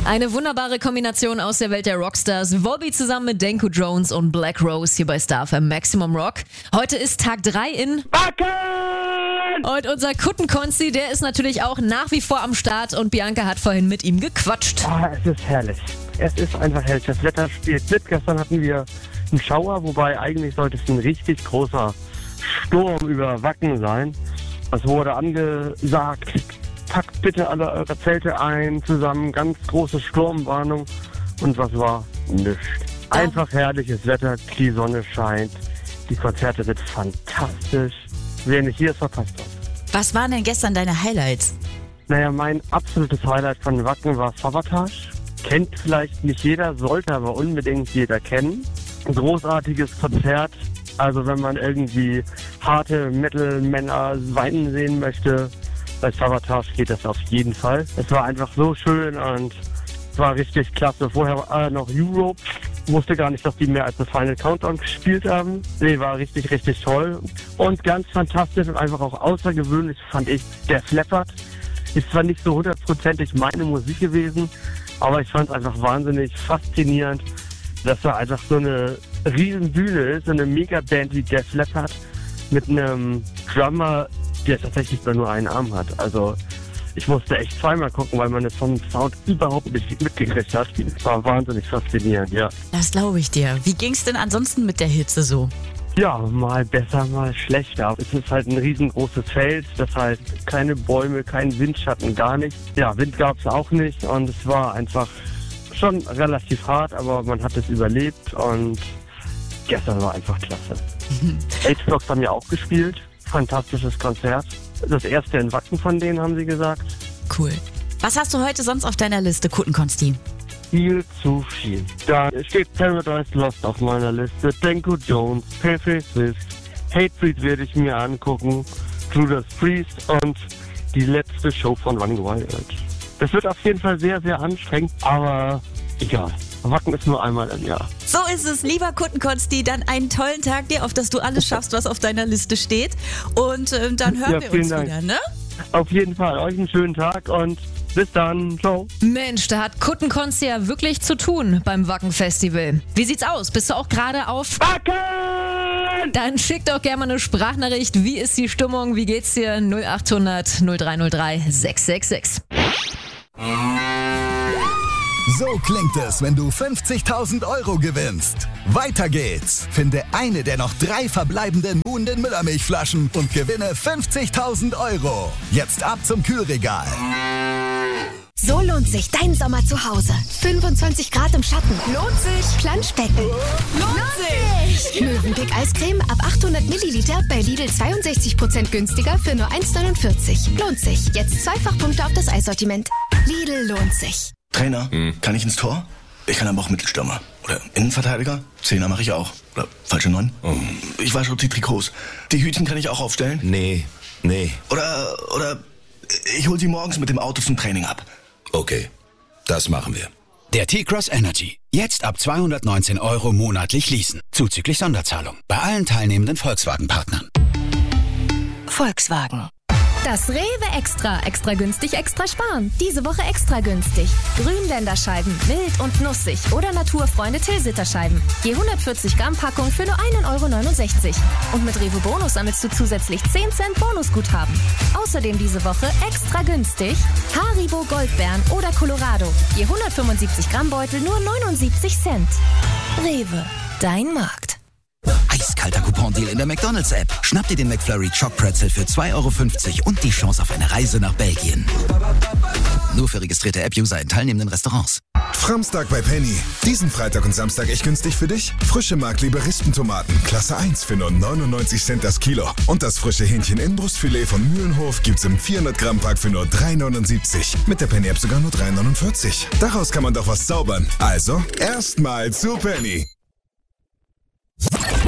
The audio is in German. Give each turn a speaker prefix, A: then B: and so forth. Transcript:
A: Eine wunderbare Kombination aus der Welt der Rockstars. Volbeat zusammen mit Danko Jones und Black Rose hier bei Star FM Maximum Rock. Heute ist Tag 3 in
B: Wacken!
A: Und unser Kuttenkonsti, der ist natürlich auch nach wie vor am Start und Bianca hat vorhin mit ihm gequatscht.
B: Es ist herrlich. Es ist einfach herrlich. Das Wetter spielt mit. Gestern hatten wir einen Schauer, wobei eigentlich sollte es ein richtig großer Sturm über Wacken sein. Es wurde angesagt, packt bitte alle eure Zelte ein, zusammen, ganz große Sturmwarnung. Und was war? Nichts. Einfach herrliches Wetter, die Sonne scheint, die Konzerte sind fantastisch. Wer nicht hier ist, verpasst was.
C: Was waren denn gestern deine Highlights?
B: Naja, mein absolutes Highlight von Wacken war Savatage. Kennt vielleicht nicht jeder, sollte aber unbedingt jeder kennen. Ein großartiges Konzert. Also wenn man irgendwie harte Metal-Männer weinen sehen möchte, bei Savatage geht das auf jeden Fall. Es war einfach so schön und es war richtig klasse. Vorher noch Europe. Wusste gar nicht, dass die mehr als eine Final Countdown gespielt haben. Nee, war richtig, richtig toll. Und ganz fantastisch und einfach auch außergewöhnlich fand ich Def Leppard. Ist zwar nicht so hundertprozentig meine Musik gewesen, aber ich fand es einfach wahnsinnig faszinierend, dass da einfach so eine Riesenbühne ist, so eine Megaband wie Def Leppard mit einem Drummer, der tatsächlich nur einen Arm hat. Also ich musste echt zweimal gucken, weil man es vom Sound überhaupt nicht mitgekriegt hat. Es war wahnsinnig faszinierend, ja.
C: Das glaube ich dir. Wie ging's denn ansonsten mit der Hitze so?
B: Ja, mal besser, mal schlechter. Es ist halt ein riesengroßes Feld, das heißt keine Bäume, kein Windschatten, gar nicht. Ja, Wind gab es auch nicht und es war einfach schon relativ hart, aber man hat es überlebt und gestern war einfach klasse. H-Blocks haben ja auch gespielt, fantastisches Konzert. Das erste in Wacken von denen, haben sie gesagt.
C: Cool. Was hast du heute sonst auf deiner Liste, Kuttenkonsti?
B: Viel zu viel. Da steht Paradise Lost auf meiner Liste, Danko Jones, Perfect Swift, Hatebreed werde ich mir angucken, Judas Priest und die letzte Show von Running Wild. Das wird auf jeden Fall sehr, sehr anstrengend, aber egal. Wacken ist nur einmal im Jahr.
C: So ist es, lieber Kuttenkonsti, dann einen tollen Tag dir, auf dass du alles schaffst, was auf deiner Liste steht. Und dann hören wir uns wieder, ne?
B: Auf jeden Fall, euch einen schönen Tag und bis dann, ciao.
A: Mensch, da hat Kuttenkonsti ja wirklich zu tun beim Wacken-Festival. Wie sieht's aus? Bist du auch gerade auf
B: Wacken?
A: Dann schick doch gerne mal eine Sprachnachricht. Wie ist die Stimmung? Wie geht's dir? 0800 0303 666.
D: So klingt es, wenn du 50.000 Euro gewinnst. Weiter geht's. Finde eine der noch 3 verbleibenden Muhnden Müllermilchflaschen und gewinne 50.000 Euro. Jetzt ab zum Kühlregal.
E: So lohnt sich dein Sommer zu Hause. 25 Grad im Schatten. Lohnt sich. Planschbecken. Lohnt sich. Mövenpick Eiscreme ab 800 Milliliter bei Lidl 62% günstiger für nur 1,49. Lohnt sich. Jetzt Zweifachpunkte auf das Eissortiment. Lidl lohnt sich.
F: Trainer, kann ich ins Tor? Ich kann aber auch Mittelstürmer. Oder Innenverteidiger? Zehner mache ich auch. Oder falsche 9? Ich wasche die Trikots. Die Hütchen kann ich auch aufstellen?
G: Nee.
F: Oder ich hol sie morgens mit dem Auto zum Training ab.
G: Okay, das machen wir.
H: Der T-Cross Energy. Jetzt ab 219 Euro monatlich leasen. Zuzüglich Sonderzahlung. Bei allen teilnehmenden Volkswagen-Partnern.
E: Volkswagen.
I: Das Rewe Extra. Extra günstig, extra sparen. Diese Woche extra günstig. Grünländerscheiben, mild und nussig. Oder Naturfreunde Tilsiter-Scheiben. Je 140 Gramm Packung für nur 1,69 Euro. Und mit Rewe Bonus sammelst du zusätzlich 10 Cent Bonusguthaben. Außerdem diese Woche extra günstig Haribo Goldbeeren oder Colorado. Je 175 Gramm Beutel nur 79 Cent. Rewe, dein Markt.
H: Eiskalter Coupon-Deal in der McDonald's-App. Schnapp dir den McFlurry Choc Pretzel für 2,50 Euro und die Chance auf eine Reise nach Belgien. Nur für registrierte App-User in teilnehmenden Restaurants.
D: Framstag bei Penny. Diesen Freitag und Samstag echt günstig für dich? Frische Mark-Liberistentomaten, Klasse 1 für nur 99 Cent das Kilo. Und das frische Hähnchen-Innenbrustfilet von Mühlenhof gibt's im 400-Gramm-Pack für nur 3,79. Mit der Penny-App sogar nur 3,49. Daraus kann man doch was zaubern. Also, erstmal zu Penny.